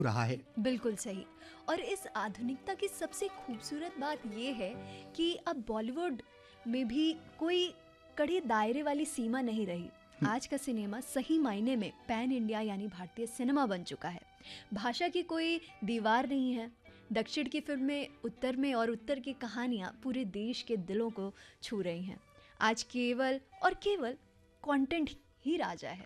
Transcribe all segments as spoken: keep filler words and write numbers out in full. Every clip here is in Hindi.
रहा है। बिल्कुल सही। और इस आधुनिकता की सबसे खूबसूरत बात ये है कि अब बॉलीवुड में भी कोई कड़े दायरे वाली सीमा नहीं रही। आज का सिनेमा सही मायने में पैन इंडिया यानी भारतीय सिनेमा बन चुका है। भाषा की कोई दीवार नहीं है। दक्षिण की फिल्में उत्तर में और उत्तर की कहानियाँ पूरे देश के दिलों को छू रही हैं। आज केवल और केवल कंटेंट ही राजा है।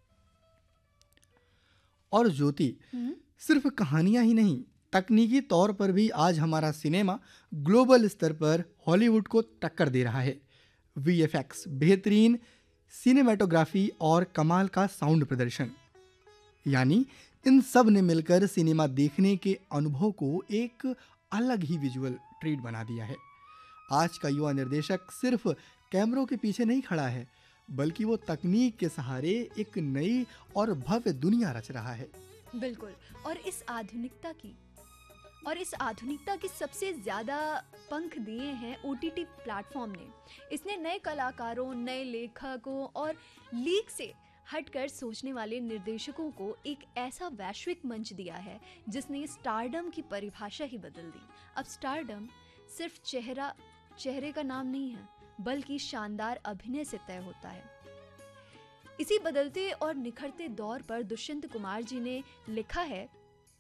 और ज्योति, सिर्फ कहानियां ही नहीं, तकनीकी तौर पर भी आज हमारा सिनेमा ग्लोबल स्तर पर हॉलीवुड को टक्कर दे रहा है। वी एफ एक्स, बेहतरीन सिनेमेटोग्राफी और कमाल का साउंड प्रदर्शन, यानी इन सब ने मिलकर सिनेमा देखने के अनुभव को एक अलग ही विजुअल ट्रीट बना दिया है। आज का युवा निर्देशक सिर्फ कैमरों के पीछे नहीं खड़ा है, बल्कि वो तकनीक के सहारे एक नई और भव्य दुनिया रच रहा है। बिल्कुल। और इस आधुनिकता की और इस आधुनिकता की सबसे ज़्यादा पंख दिए हैं ओ टी टी प्लेटफॉर्म ने। इसने नए कलाकारों, नए लेखकों और लीक से हटकर सोचने वाले निर्देशकों को एक ऐसा वैश्विक मंच दिया है जिसने स्टारडम की परिभाषा ही बदल दी। अब स्टारडम सिर्फ चेहरा चेहरे का नाम नहीं है, बल्कि शानदार अभिनय से तय होता है। इसी बदलते और निखरते दौर पर दुष्यंत कुमार जी ने लिखा है,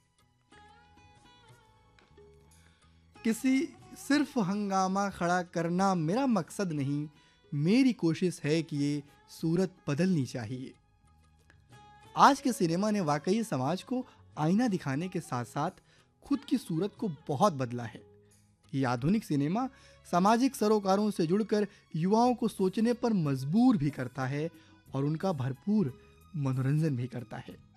किसी सिर्फ हंगामा खड़ा करना मेरा मकसद नहीं, मेरी कोशिश है कि ये सूरत बदलनी चाहिए। आज के सिनेमा ने वाकई समाज को आईना दिखाने के साथ साथ खुद की सूरत को बहुत बदला है। ये आधुनिक सिनेमा सामाजिक सरोकारों से जुड़कर युवाओं को सोचने पर मजबूर भी करता है और उनका भरपूर मनोरंजन भी करता है।